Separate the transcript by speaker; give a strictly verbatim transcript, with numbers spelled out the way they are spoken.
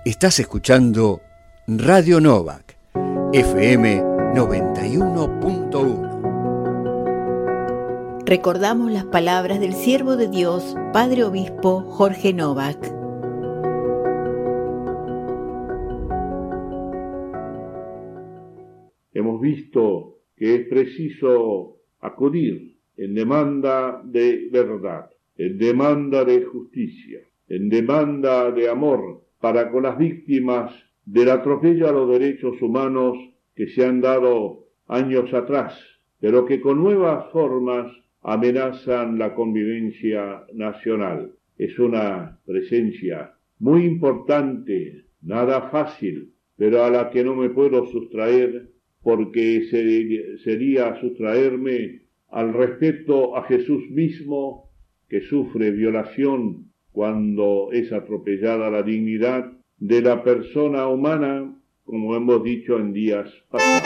Speaker 1: Estás escuchando Radio Novak, F M noventa y uno punto uno.
Speaker 2: Recordamos las palabras del siervo de Dios, Padre Obispo Jorge Novak.
Speaker 3: Hemos visto que es preciso acudir en demanda de verdad, en demanda de justicia, en demanda de amor para con las víctimas del atropello a los derechos humanos que se han dado años atrás, pero que con nuevas formas amenazan la convivencia nacional. Es una presencia muy importante, nada fácil, pero a la que no me puedo sustraer porque sería sustraerme al respeto a Jesús mismo, que sufre violación cuando es atropellada la dignidad de la persona humana, como hemos dicho en días pasados.